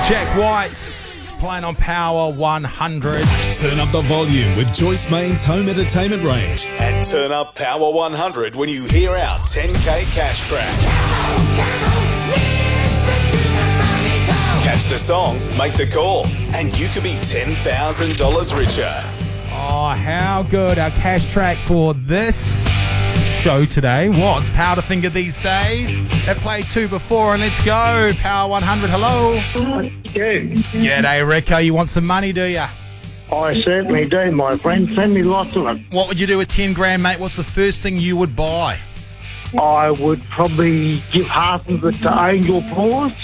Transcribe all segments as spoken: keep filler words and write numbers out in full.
Jack White's playing on Power one hundred. Turn up the volume with Joyce Main's home entertainment range. And turn up Power one hundred when you hear our ten K cash track. Catch the song, make the call, and you could be ten thousand dollars richer. Oh, how good our cash track for this show today was. Powderfinger these days. They played two before, and let's go. Power one hundred, hello. You. G'day, Rico. You want some money, do you? I certainly do, my friend. Send me lots of it. What would you do with ten grand, mate? What's the first thing you would buy? I would probably give half of it to Angel Paws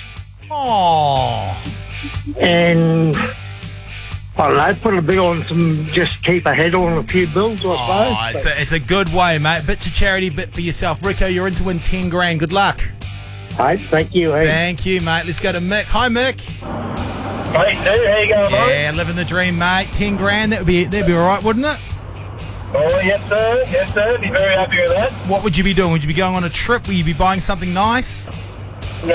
Oh, and I don't know, put a bit on some, just keep a head on a few bills, I oh suppose. it's, a, it's a good way, mate. Bit to charity, bit for yourself. Rico, you're in to win ten grand. Good luck. Hey, thank you. Hey. Thank you, mate. Let's go to Mick. Hi, Mick. Hey, Stu, how you going, mate? Yeah, living the dream, mate. ten grand, that would be, that'd be all right, wouldn't it? Oh, yes, sir. Yes, sir. Be very happy with that. What would you be doing? Would you be going on a trip? Would you be buying something nice? No,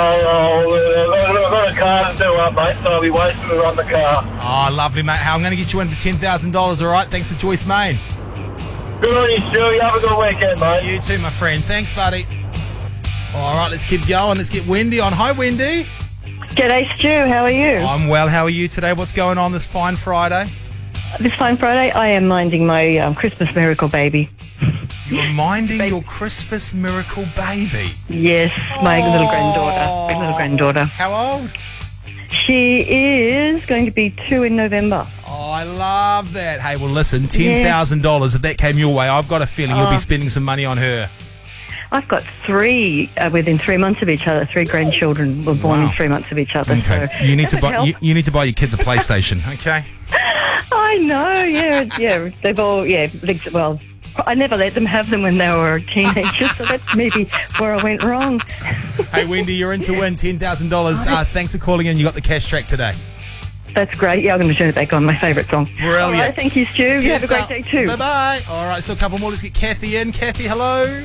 no, I've got a car to do up, mate, so I'll be waiting to run the car. Oh, lovely, mate. How I'm going to get you in for ten thousand dollars, all right? Thanks to Joyce Main. Good on you, Stu. You have a good weekend, mate. You too, my friend. Thanks, buddy. All right, let's keep going. Let's get Wendy on. Hi, Wendy. G'day, Stu. How are you? I'm well. How are you today? What's going on this fine Friday? This fine Friday, I am minding my um, Christmas miracle baby. You're minding Baby. your Christmas miracle baby. Yes, my Oh. little granddaughter. My little granddaughter. How old? She is going to be two in November. Oh, I love that. Hey, well, listen, ten thousand dollars, if that came your way, I've got a feeling you'll be Oh. spending some money on her. I've got three uh, within three months of each other. Three grandchildren were born Wow. in three months of each other. Okay. So You need that to would buy help. you, you need to buy your kids a PlayStation, okay? I know. Yeah, yeah. They've all yeah. linked- Well, I never let them have them when they were teenagers, so that's maybe where I went wrong. Hey, Wendy, you're in to win ten thousand dollars. Uh, thanks for calling in. You got the cash track today. That's great. Yeah, I'm going to turn it back on. My favourite song. Brilliant. All right, thank you, Stu. You have a great day too. Bye-bye. All right, so a couple more. Let's get Kathy in. Kathy, hello.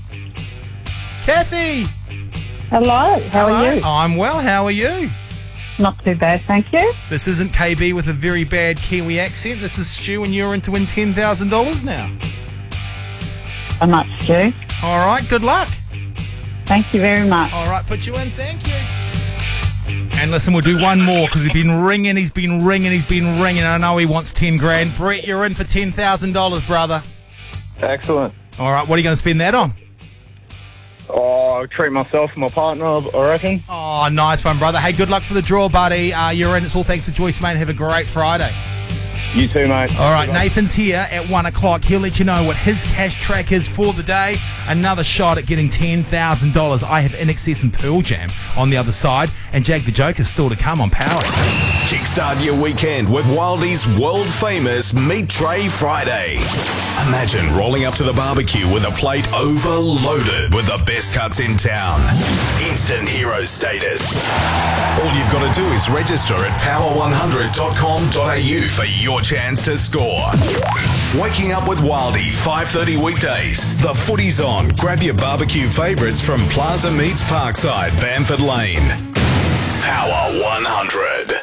Kathy. Hello, how Hello. are you? I'm well. How are you? Not too bad, thank you. This isn't K B with a very bad Kiwi accent. This is Stu, and you're in to win ten thousand dollars now. So much, Stu. All right, good luck. Thank you very much. All right, put you in. Thank you. And listen, we'll do one more because he's been ringing, he's been ringing, he's been ringing. I know he wants ten grand. Brett, you're in for ten thousand dollars, brother. Excellent. All right, what are you going to spend that on? Oh, I'll treat myself and my partner, I reckon. Oh, nice one, brother. Hey, good luck for the draw, buddy. Uh, you're in. It's all thanks to Joyce, mate. Have a great Friday. You too, mate. All right, Nathan's here at one o'clock. He'll let you know what his cash track is for the day. Another shot at getting ten thousand dollars. I have In Excess and Pearl Jam on the other side. And Jag the Joker's still to come on Power. Kickstart your weekend with Wildie's world-famous Meat Tray Friday. Imagine rolling up to the barbecue with a plate overloaded with the best cuts in town. Instant hero status. All you've got to do is register at power one hundred dot com dot a u for your chance to score. Waking up with Wildie, five thirty weekdays. The footy's on. Grab your barbecue favourites from Plaza Meats Parkside, Bamford Lane. Power one hundred.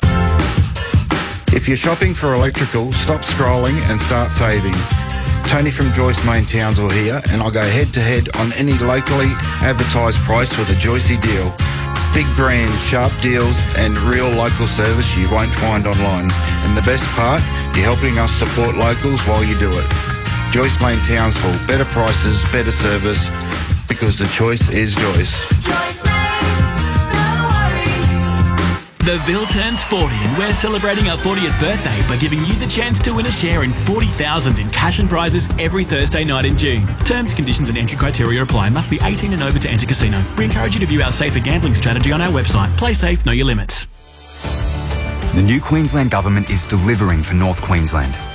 If you're shopping for electrical, stop scrolling and start saving. Tony from Joyce Main Townsville here, and I'll go head to head on any locally advertised price with a Joycey deal. Big brands, sharp deals, and real local service you won't find online. And the best part, you're helping us support locals while you do it. Joyce Main Townsville, better prices, better service, because the choice is Joyce. Joyce Main, no worries. The Ville turns forty and we're celebrating our fortieth birthday by giving you the chance to win a share in forty thousand dollars in cash and prizes every Thursday night in June. Terms, conditions and entry criteria apply. Must be eighteen and over to enter casino. We encourage you to view our safer gambling strategy on our website. Play safe, know your limits. The new Queensland Government is delivering for North Queensland.